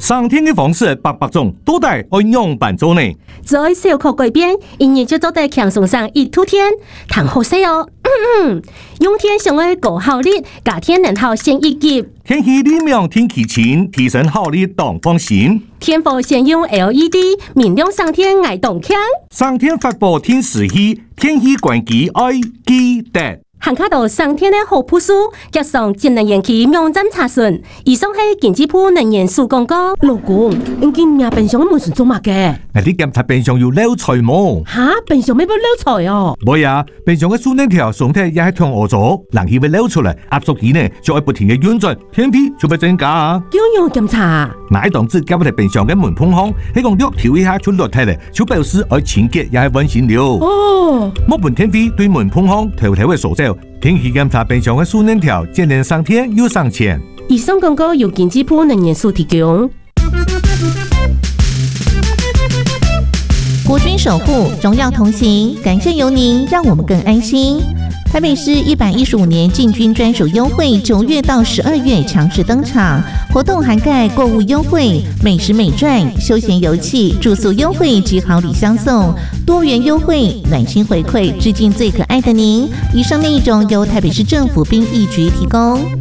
上天的方式百种，都得按样办做呢。 在小可改变，因而就做得强送上一突天，谈好些哦。用天上爱高效率，假天能好先一级。 天气理明天气晴，提升效率当放心。 天府先用 LED 明亮上天爱动强。 上天发布天时气，天气关机爱记得。 行卡到上天的好朴素，加上节能延期명真查询。以上係經濟部能源署廣告。 老公，你今日冰箱門船做乜嘅？ 你檢查冰箱要漏菜冇？ 吓，冰箱咩要漏菜哦？ 冇啊，冰箱嘅數能條上體也係向我做，冷氣會漏出來，壓縮機呢就會不停嘅運轉，天氣就會增加啊。 點樣檢查？ 買檔子夾喺冰箱嘅門碰孔，喺講略調一下出落體咧，就表示愛清潔也係溫馨了。 哦， 冇半天氣對門碰孔頭嘅掃走。天氣檢查冰箱嘅數能條，節能上天又上錢。 以上廣告由經濟部能源署提供。 國軍守護，榮耀同行，感謝有您，讓我們更安心。台北市115年進軍專屬優惠9月到12月強勢登場，活動涵蓋購物優惠、美食美饌、休閒遊憩、住宿優惠及好禮相送，多元優惠，暖心回饋，致敬最可愛的您。以上內容由台北市政府兵役局提供。